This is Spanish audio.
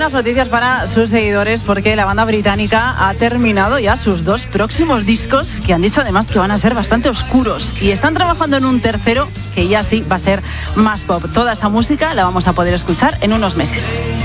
buenas noticias para sus seguidores porque la banda británica ha terminado ya sus 2 próximos discos, que han dicho además que van a ser bastante oscuros, y están trabajando en un tercero que ya sí va a ser más pop. Toda esa música la vamos a poder escuchar en unos meses.